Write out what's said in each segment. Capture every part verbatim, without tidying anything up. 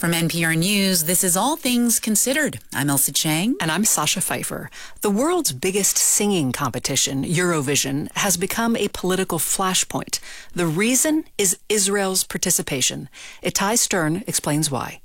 From N P R News, this is All Things Considered. I'm Elsa Chang. And I'm Sasha Pfeiffer. The world's biggest singing competition, Eurovision, has become a political flashpoint. The reason is Israel's participation. Itai Stern explains why.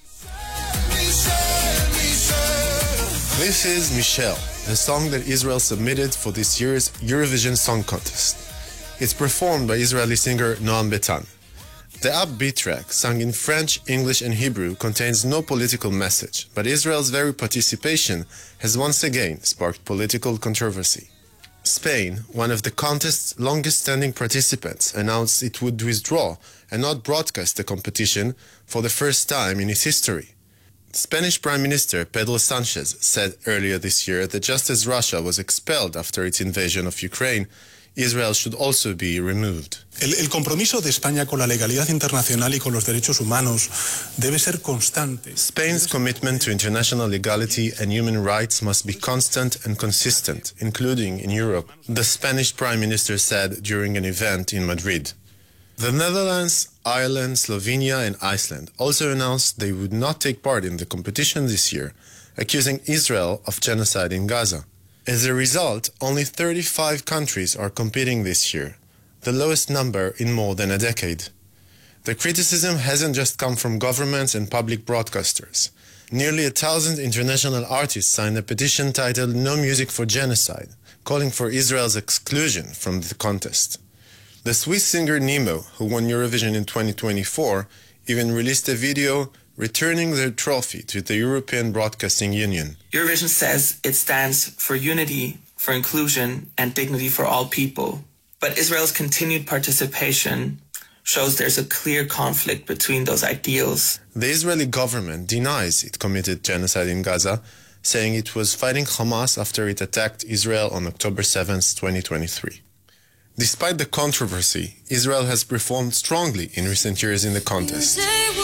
This is Michelle, the song that Israel submitted for this year's Eurovision Song Contest. It's performed by Israeli singer Noam Betan. The upbeat track, sung in French, English and Hebrew, contains no political message, but Israel's very participation has once again sparked political controversy. Spain, one of the contest's longest-standing participants, announced it would withdraw and not broadcast the competition for the first time in its history. Spanish Prime Minister Pedro Sanchez said earlier this year that just as Russia was expelled after its invasion of Ukraine, Israel should also be removed. El, el compromiso de España con la legalidad internacional y con los derechos humanos debe ser constante. Spain's commitment to international legality and human rights must be constant and consistent, including in Europe, the Spanish Prime Minister said during an event in Madrid. The Netherlands, Ireland, Slovenia and Iceland also announced they would not take part in the competition this year, accusing Israel of genocide in Gaza. As a result, only thirty-five countries are competing this year, the lowest number in more than a decade. The criticism hasn't just come from governments and public broadcasters. Nearly a thousand international artists signed a petition titled No Music for Genocide, calling for Israel's exclusion from the contest. The Swiss singer Nemo, who won Eurovision in twenty twenty-four, even released a video returning their trophy to the European Broadcasting Union. Eurovision says it stands for unity, for inclusion, and dignity for all people. But Israel's continued participation shows there's a clear conflict between those ideals. The Israeli government denies it committed genocide in Gaza, saying it was fighting Hamas after it attacked Israel on October seventh, twenty twenty-three. Despite the controversy, Israel has performed strongly in recent years in the contest.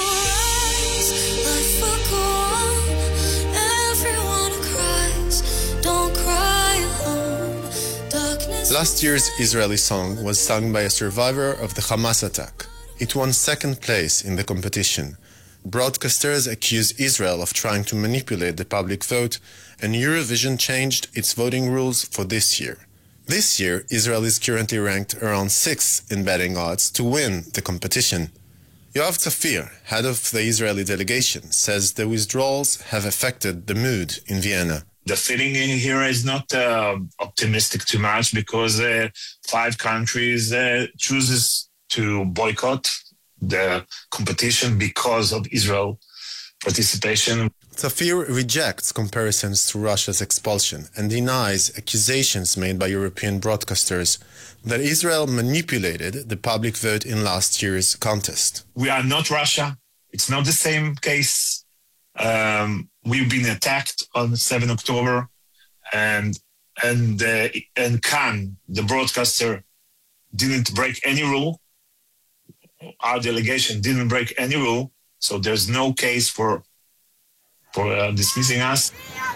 Last year's Israeli song was sung by a survivor of the Hamas attack. It won second place in the competition. Broadcasters accused Israel of trying to manipulate the public vote, and Eurovision changed its voting rules for this year. This year, Israel is currently ranked around sixth in betting odds to win the competition. Yoav Tzafir, head of the Israeli delegation, says the withdrawals have affected the mood in Vienna. The feeling in here is not uh, optimistic too much because uh, five countries uh, chooses to boycott the competition because of Israel participation. Tzafir rejects comparisons to Russia's expulsion and denies accusations made by European broadcasters that Israel manipulated the public vote in last year's contest. We are not Russia. It's not the same case. Um, we've been attacked on the seventh of October, and and uh, and Khan, the broadcaster, didn't break any rule. Our delegation didn't break any rule, so there's no case for for uh, dismissing us.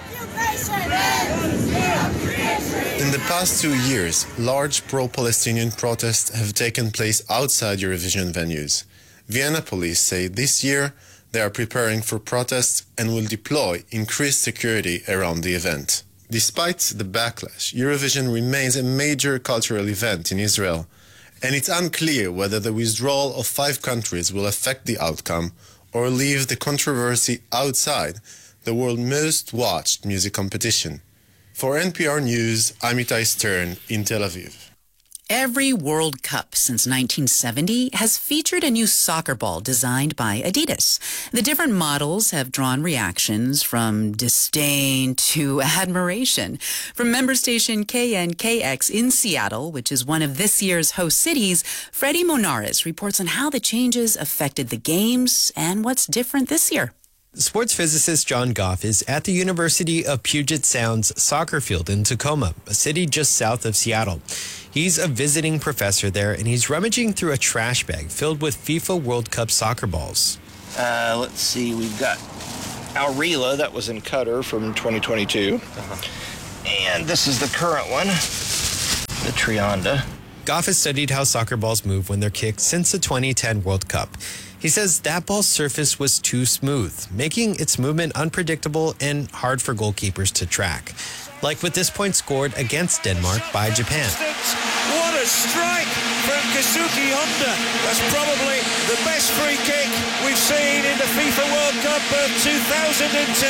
In the past two years, large pro-Palestinian protests have taken place outside Eurovision venues. Vienna police say this year they are preparing for protests and will deploy increased security around the event. Despite the backlash, Eurovision remains a major cultural event in Israel, and it's unclear whether the withdrawal of five countries will affect the outcome or leave the controversy outside the world's most watched music competition. For N P R News, I'm Itai Stern in Tel Aviv. Every World Cup since nineteen seventy has featured a new soccer ball designed by Adidas. The different models have drawn reactions from disdain to admiration. From member station K N K X in Seattle, which is one of this year's host cities, Freddie Monares reports on how the changes affected the games and what's different this year. Sports physicist John Goff is at the University of Puget Sound's soccer field in Tacoma, a city just south of Seattle. He's a visiting professor there, and he's rummaging through a trash bag filled with FIFA World Cup soccer balls. Uh, let's see, we've got Aurela, that was in Qatar from twenty twenty-two. Uh-huh. And this is the current one, the Trianda. Goff has studied how soccer balls move when they're kicked since the twenty ten World Cup. He says that ball's surface was too smooth, making its movement unpredictable and hard for goalkeepers to track. Like with this point scored against Denmark by Japan. What a strike from Keisuke Honda. That's probably the best free kick we've seen in the FIFA World Cup of two thousand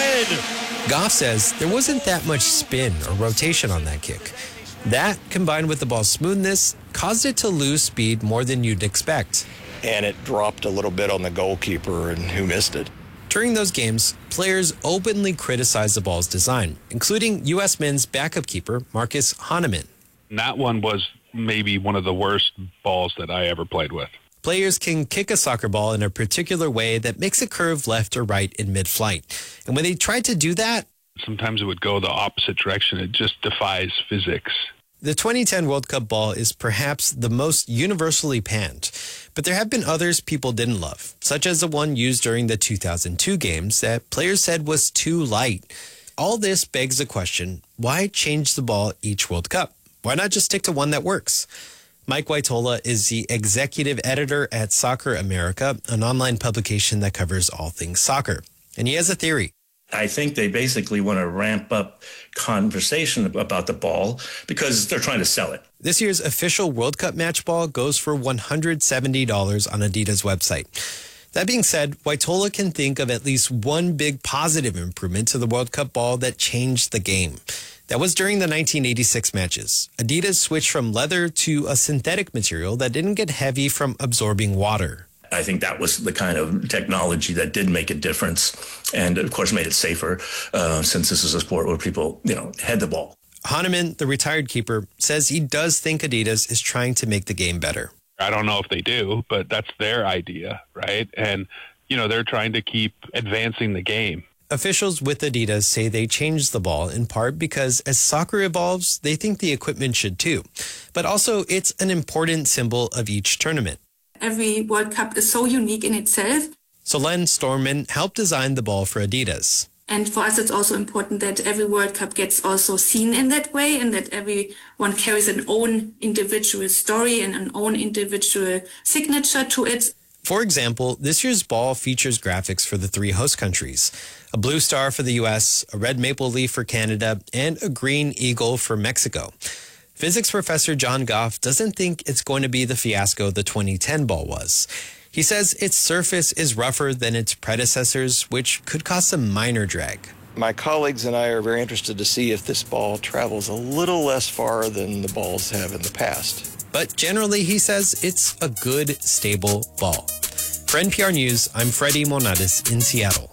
ten. Goff says there wasn't that much spin or rotation on that kick. That, combined with the ball's smoothness, caused it to lose speed more than you'd expect. And it dropped a little bit on the goalkeeper, and who missed it? During those games, players openly criticized the ball's design, including U S men's backup keeper Marcus Hahnemann. That one was maybe one of the worst balls that I ever played with. Players can kick a soccer ball in a particular way that makes it curve left or right in mid-flight. And when they tried to do that, sometimes it would go the opposite direction. It just defies physics. The twenty ten World Cup ball is perhaps the most universally panned, but there have been others people didn't love, such as the one used during the two thousand two games that players said was too light. All this begs the question, why change the ball each World Cup? Why not just stick to one that works? Mike Waitola is the executive editor at Soccer America, an online publication that covers all things soccer. And he has a theory. I think they basically want to ramp up conversation about the ball because they're trying to sell it. This year's official World Cup match ball goes for one hundred seventy dollars on Adidas' website. That being said, Waitola can think of at least one big positive improvement to the World Cup ball that changed the game. That was during the nineteen eighty-six matches. Adidas switched from leather to a synthetic material that didn't get heavy from absorbing water. I think that was the kind of technology that did make a difference and, of course, made it safer uh, since this is a sport where people, you know, head the ball. Hahnemann, the retired keeper, says he does think Adidas is trying to make the game better. I don't know if they do, but that's their idea, right? And, you know, they're trying to keep advancing the game. Officials with Adidas say they changed the ball in part because as soccer evolves, they think the equipment should too. But also, it's an important symbol of each tournament. Every World Cup is so unique in itself. So Len Storman helped design the ball for Adidas. And for us, it's also important that every World Cup gets also seen in that way and that everyone carries an own individual story and an own individual signature to it. For example, this year's ball features graphics for the three host countries, a blue star for the U S, a red maple leaf for Canada, and a green eagle for Mexico. Physics professor John Goff doesn't think it's going to be the fiasco the twenty ten ball was. He says its surface is rougher than its predecessors, which could cause some minor drag. My colleagues and I are very interested to see if this ball travels a little less far than the balls have in the past. But generally, he says it's a good, stable ball. For N P R News, I'm Freddie Monades in Seattle.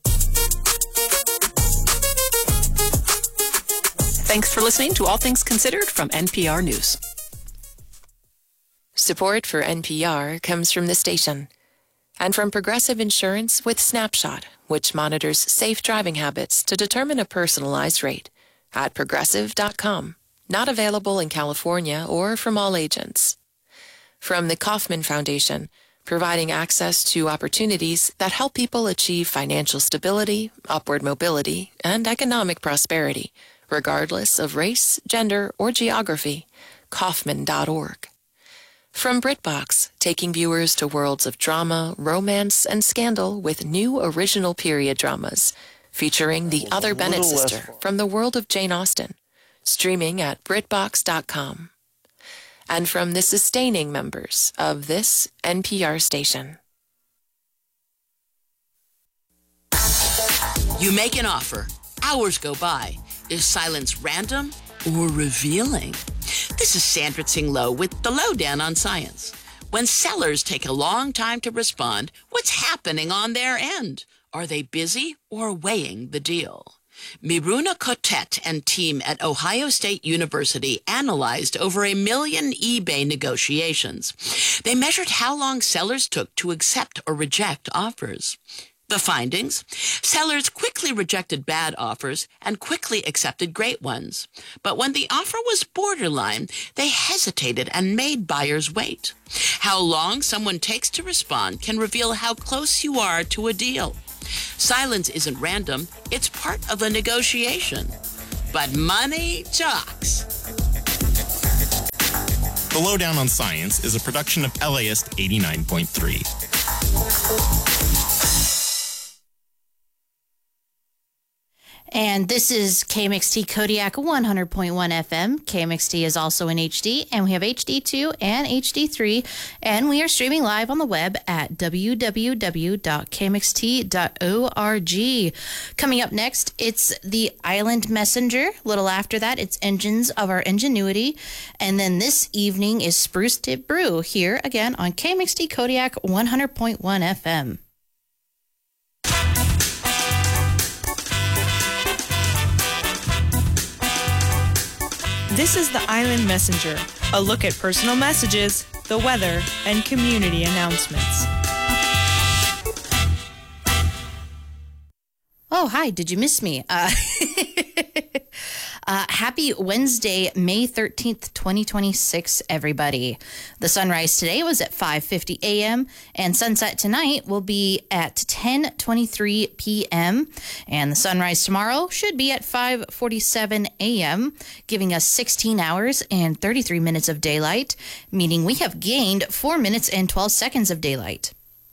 Thanks for listening to All Things Considered from N P R News. Support for N P R comes from the station and from Progressive Insurance with Snapshot, which monitors safe driving habits to determine a personalized rate at progressive dot com. Not available in California or from all agents. From the Kauffman Foundation, providing access to opportunities that help people achieve financial stability, upward mobility, and economic prosperity, regardless of race, gender, or geography. Kauffman dot org. From BritBox, taking viewers to worlds of drama, romance, and scandal with new original period dramas, featuring The Other Bennett Sister from the world of Jane Austen, streaming at Brit Box dot com. And from the sustaining members of this N P R station. You make an offer. Hours go by. Is silence random or revealing? This is Sandra Tsing Loh with the Lowdown on Science. When sellers take a long time to respond, what's happening on their end? Are they busy or weighing the deal? Miruna Kotet and team at Ohio State University analyzed over a million eBay negotiations. They measured how long sellers took to accept or reject offers. The findings? Sellers quickly rejected bad offers and quickly accepted great ones. But when the offer was borderline, they hesitated and made buyers wait. How long someone takes to respond can reveal how close you are to a deal. Silence isn't random, it's part of a negotiation. But money talks. The Lowdown on Science is a production of L A S eighty-nine point three. And this is K M X T Kodiak one hundred point one F M. K M X T is also in H D, and we have H D two and H D three, and we are streaming live on the web at w w w dot k m x t dot org. Coming up next, it's the Island Messenger. A little after that, it's Engines of Our Ingenuity. And then this evening is Spruce Tip Brew here again on K M X T Kodiak one hundred point one F M. This is the Island Messenger, a look at personal messages, the weather, and community announcements. Oh, hi, did you miss me? Uh, uh, happy Wednesday, May thirteenth, twenty twenty-six, everybody. The sunrise today was at five fifty a m and sunset tonight will be at ten twenty-three p m And the sunrise tomorrow should be at five forty-seven a m, giving us sixteen hours and thirty-three minutes of daylight, meaning we have gained four minutes and twelve seconds of daylight.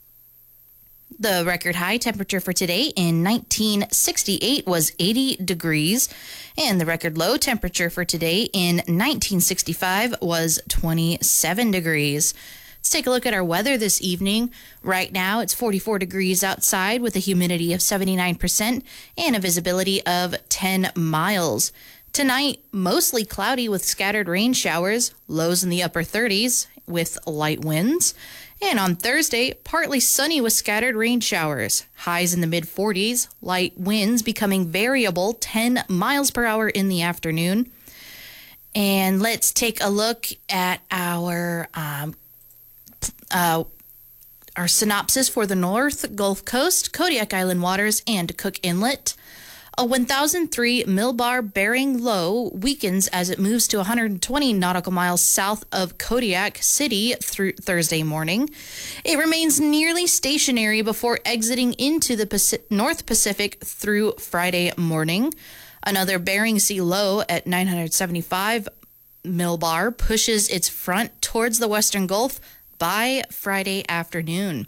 The record high temperature for today in nineteen sixty-eight was eighty degrees, and the record low temperature for today in nineteen sixty-five was twenty-seven degrees. Let's take a look at our weather this evening. Right now, it's forty-four degrees outside with a humidity of seventy-nine percent and a visibility of ten miles. Tonight, mostly cloudy with scattered rain showers, lows in the upper thirties with light winds. And on Thursday, partly sunny with scattered rain showers, highs in the mid forties, light winds becoming variable ten miles per hour in the afternoon. And let's take a look at our um, uh, our synopsis for the North Gulf Coast, Kodiak Island waters, and Cook Inlet. A one thousand three millbar bearing low weakens as it moves to one hundred twenty nautical miles south of Kodiak City through Thursday morning. It remains nearly stationary before exiting into the Pacific, North Pacific through Friday morning. Another Bering Sea low at nine hundred seventy-five millbar pushes its front towards the Western Gulf by Friday afternoon.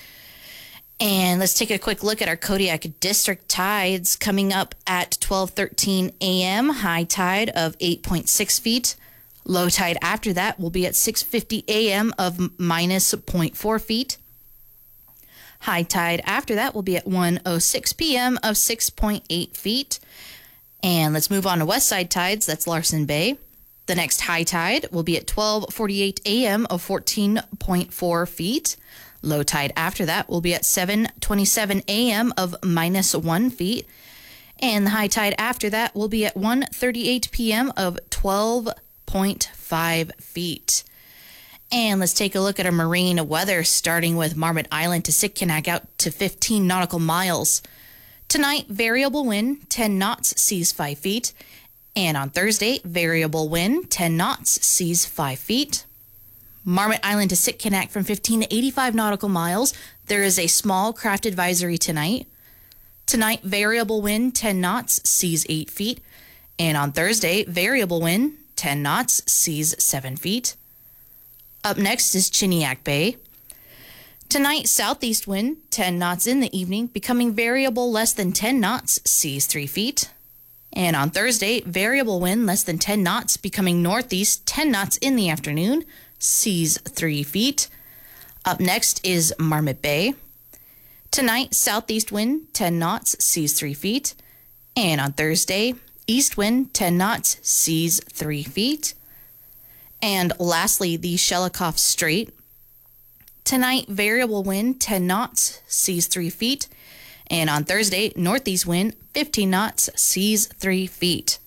And let's take a quick look at our Kodiak District tides coming up at twelve thirteen a m High tide of eight point six feet. Low tide after that will be at six fifty a m of minus zero point four feet. High tide after that will be at one oh six p m of six point eight feet. And let's move on to west side tides. That's Larsen Bay. The next high tide will be at twelve forty-eight a m of fourteen point four feet. Low tide after that will be at seven twenty-seven a m of minus one feet. And the high tide after that will be at one thirty-eight p m of twelve point five feet. And let's take a look at our marine weather, starting with Marmot Island to Sitkinak out to fifteen nautical miles. Tonight, variable wind, ten knots, seas five feet. And on Thursday, variable wind, ten knots, seas five feet. Marmot Island to Sitkinak from fifteen to eighty-five nautical miles. There is a small craft advisory tonight. Tonight, variable wind, ten knots, seas eight feet. And on Thursday, variable wind, ten knots, seas seven feet. Up next is Chiniak Bay. Tonight, southeast wind, ten knots in the evening, becoming variable less than ten knots, seas three feet. And on Thursday, variable wind less than ten knots, becoming northeast, ten knots in the afternoon, seas three feet. Up next is Marmot Bay. Tonight, southeast wind, ten knots, seas three feet. And on Thursday, east wind, ten knots, seas three feet. And lastly, the Shelikof Strait. Tonight, variable wind, ten knots, seas three feet. And on Thursday, northeast wind, fifteen knots, seas three feet.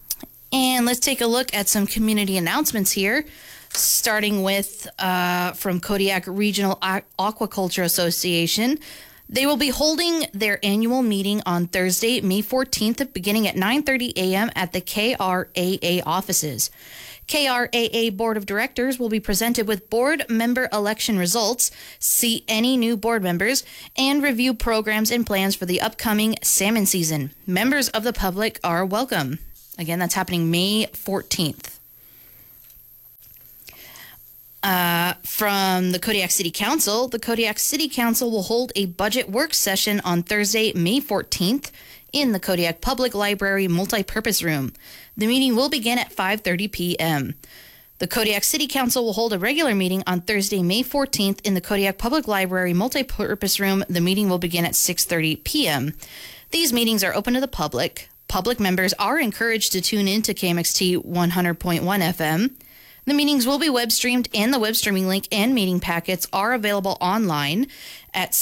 And let's take a look at some community announcements here, starting with uh, from Kodiak Regional Aquaculture Association. They will be holding their annual meeting on Thursday, May fourteenth, beginning at nine thirty a m at the K R A A offices. K R A A Board of Directors will be presented with board member election results, see any new board members, and review programs and plans for the upcoming salmon season. Members of the public are welcome. Again, that's happening May fourteenth. Uh, from the Kodiak City Council, the Kodiak City Council will hold a budget work session on Thursday, May fourteenth in the Kodiak Public Library Multipurpose Room. The meeting will begin at five thirty p.m. The Kodiak City Council will hold a regular meeting on Thursday, May fourteenth in the Kodiak Public Library Multipurpose Room. The meeting will begin at six thirty p.m. These meetings are open to the public. Public members are encouraged to tune in to K M X T one hundred point one F M. The meetings will be web streamed, and the web streaming link and meeting packets are available online at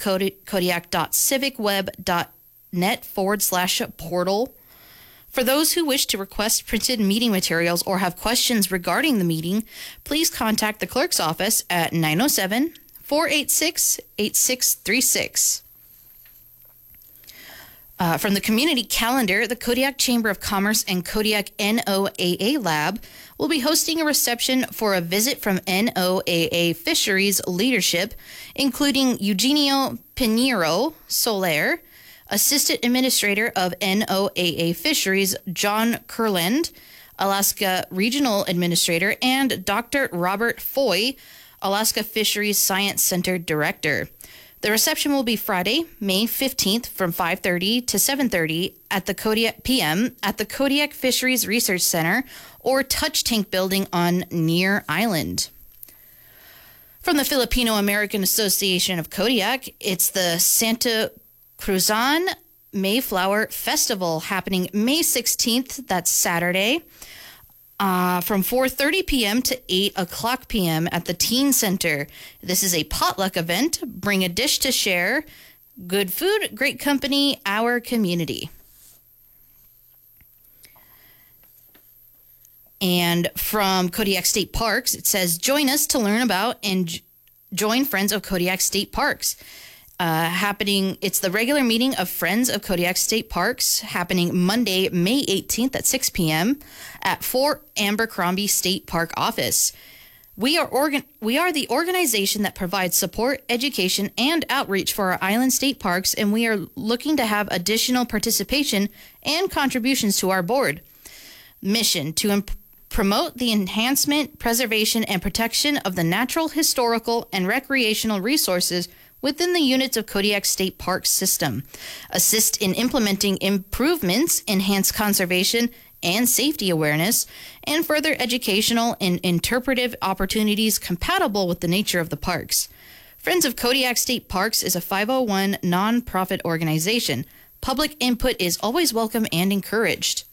cityofkodiak.civicweb.net forward slash portal. For those who wish to request printed meeting materials or have questions regarding the meeting, please contact the clerk's office at nine oh seven, four eight six, eight six three six. Uh, from the community calendar, the Kodiak Chamber of Commerce and Kodiak N O A A Lab will be hosting a reception for a visit from N O A A Fisheries leadership, including Eugenio Pinheiro Soler, Assistant Administrator of N O A A Fisheries John Kurland, Alaska Regional Administrator, and Doctor Robert Foy, Alaska Fisheries Science Center Director. The reception will be Friday, May fifteenth from five thirty to seven thirty at the Kodiak p m at the Kodiak Fisheries Research Center or Touch Tank Building on Near Island. From the Filipino American Association of Kodiak, it's the Santa Cruzan Mayflower Festival happening May sixteenth, that's Saturday, Uh, from four thirty p.m. to eight o'clock p.m. at the Teen Center. This is a potluck event. Bring a dish to share. Good food, great company, our community. And from Kodiak State Parks, it says, join us to learn about and j- join Friends of Kodiak State Parks. Uh, happening, it's the regular meeting of Friends of Kodiak State Parks happening Monday, May eighteenth at six p.m. at Fort Abercrombie State Park office. We are organ- we are the organization that provides support, education, and outreach for our island state parks, and we are looking to have additional participation and contributions to our board. Mission to imp- promote the enhancement, preservation, and protection of the natural, historical, and recreational resources within the units of Kodiak State Park system, assist in implementing improvements, enhance conservation and safety awareness, and further educational and interpretive opportunities compatible with the nature of the parks. Friends of Kodiak State Parks is a five oh one nonprofit organization. Public input is always welcome and encouraged.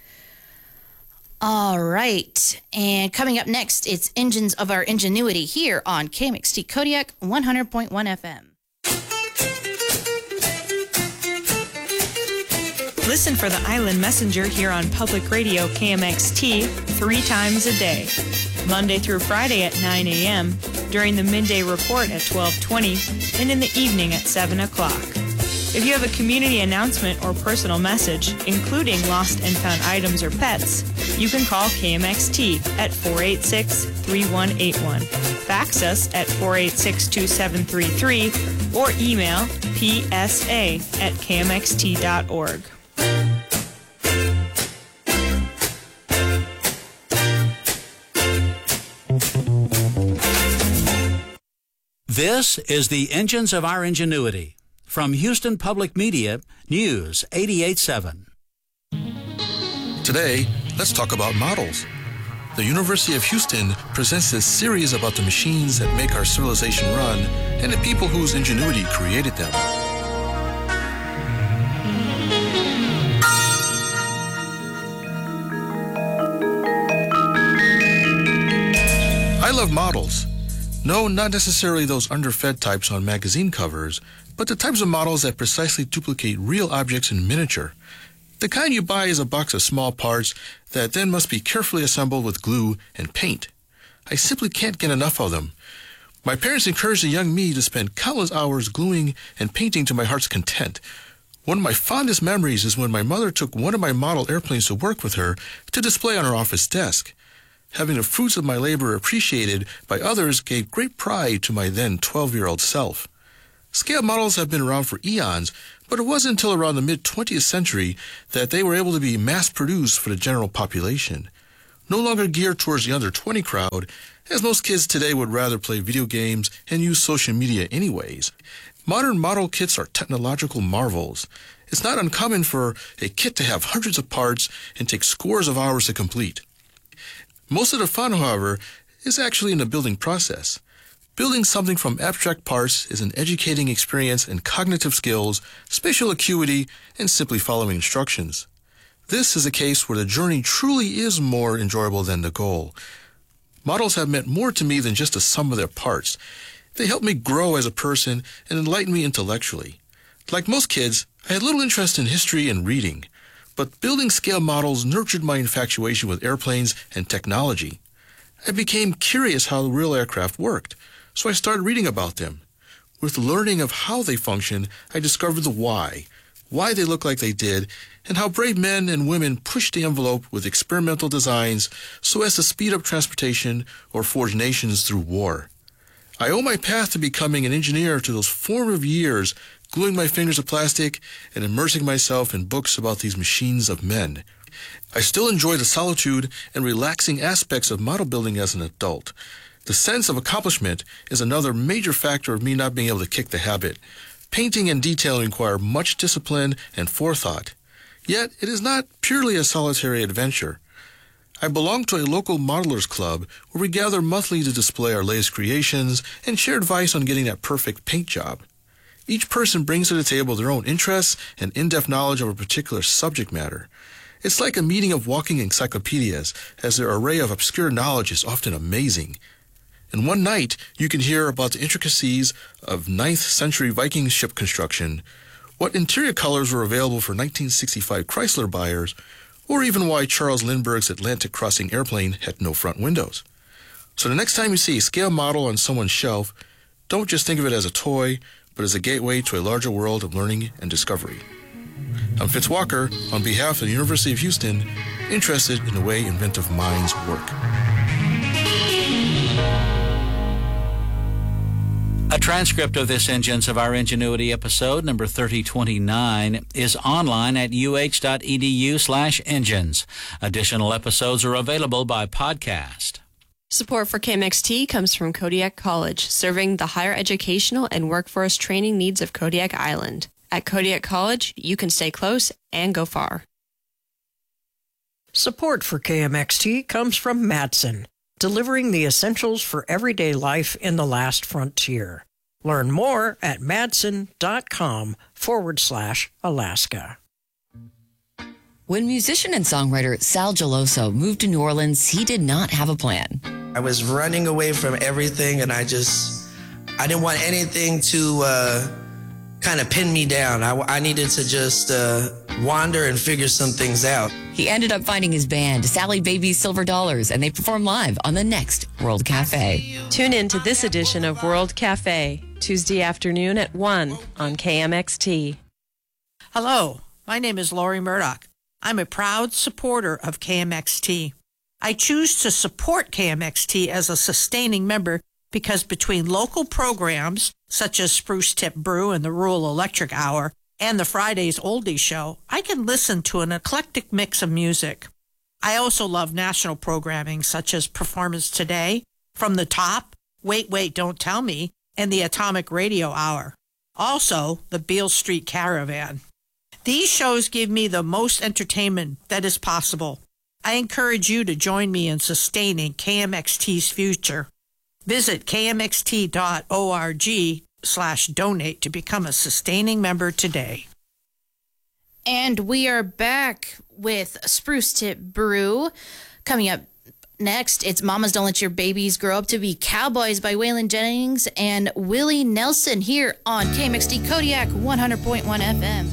All right, and coming up next, it's Engines of Our Ingenuity here on K M X T Kodiak one hundred point one F M. Listen for the Island Messenger here on Public Radio K M X T three times a day, Monday through Friday at nine a.m., during the midday report at twelve twenty, and in the evening at seven o'clock. If you have a community announcement or personal message, including lost and found items or pets, you can call K M X T at four eight six, three one eight one, fax us at four eight six, two seven three three, or email p s a at k m x t dot org. This is the Engines of Our Ingenuity. From Houston Public Media, News eighty-eight seven. Today, let's talk about models. The University of Houston presents this series about the machines that make our civilization run and the people whose ingenuity created them. I love models. No, not necessarily those underfed types on magazine covers, but the types of models that precisely duplicate real objects in miniature. The kind you buy is a box of small parts that then must be carefully assembled with glue and paint. I simply can't get enough of them. My parents encouraged the young me to spend countless hours gluing and painting to my heart's content. One of my fondest memories is when my mother took one of my model airplanes to work with her to display on her office desk. Having the fruits of my labor appreciated by others gave great pride to my then twelve-year-old self. Scale models have been around for eons, but it wasn't until around the mid-twentieth century that they were able to be mass-produced for the general population. No longer geared towards the under twenty crowd, as most kids today would rather play video games and use social media anyways. Modern model kits are technological marvels. It's not uncommon for a kit to have hundreds of parts and take scores of hours to complete. Most of the fun, however, is actually in the building process. Building something from abstract parts is an educating experience in cognitive skills, spatial acuity, and simply following instructions. This is a case where the journey truly is more enjoyable than the goal. Models have meant more to me than just the sum of their parts. They helped me grow as a person and enlighten me intellectually. Like most kids, I had little interest in history and reading, but building scale models nurtured my infatuation with airplanes and technology. I became curious how real aircraft worked, so I started reading about them. With learning of how they function, I discovered the why, why they look like they did, and how brave men and women pushed the envelope with experimental designs so as to speed up transportation or forge nations through war. I owe my path to becoming an engineer to those formative years, gluing my fingers to plastic and immersing myself in books about these machines of men. I still enjoy the solitude and relaxing aspects of model building as an adult. The sense of accomplishment is another major factor of me not being able to kick the habit. Painting and detailing require much discipline and forethought. Yet, it is not purely a solitary adventure. I belong to a local modelers club where we gather monthly to display our latest creations and share advice on getting that perfect paint job. Each person brings to the table their own interests and in-depth knowledge of a particular subject matter. It's like a meeting of walking encyclopedias, as their array of obscure knowledge is often amazing. In one night, you can hear about the intricacies of ninth century Viking ship construction, what interior colors were available for nineteen sixty-five Chrysler buyers, or even why Charles Lindbergh's Atlantic crossing airplane had no front windows. So the next time you see a scale model on someone's shelf, don't just think of it as a toy, but as a gateway to a larger world of learning and discovery. I'm Fitz Walker, on behalf of the University of Houston, interested in the way inventive minds work. A transcript of this Engines of Our Ingenuity episode, number thirty twenty-nine, is online at uh.edu slash engines. Additional episodes are available by podcast. Support for K M X T comes from Kodiak College, serving the higher educational and workforce training needs of Kodiak Island. At Kodiak College, you can stay close and go far. Support for K M X T comes from Madsen, delivering the essentials for everyday life in the last frontier. Learn more at madsen.com forward slash Alaska. When musician and songwriter Sal Geloso moved to New Orleans, he did not have a plan. I was running away from everything, and I just, I didn't want anything to uh, kind of pin me down. I, I needed to just uh, wander and figure some things out. He ended up finding his band, Sally Baby's Silver Dollars, and they perform live on the next World Cafe. Tune in to this edition of World Cafe, Tuesday afternoon at one on K M X T. Hello, my name is Lori Murdoch. I'm a proud supporter of K M X T. I choose to support K M X T as a sustaining member because between local programs, such as Spruce Tip Brew and the Rural Electric Hour, and the Fridays Oldie Show, I can listen to an eclectic mix of music. I also love national programming such as Performance Today, From the Top, Wait, Wait, Don't Tell Me, and the Atomic Radio Hour. Also, the Beale Street Caravan. These shows give me the most entertainment that is possible. I encourage you to join me in sustaining K M X T's future. Visit kmxt.org slash donate to become a sustaining member today. And we are back with Spruce Tip Brew. Coming up next, it's Mamas Don't Let Your Babies Grow Up to Be Cowboys by Waylon Jennings and Willie Nelson here on K M X T Kodiak one hundred point one F M.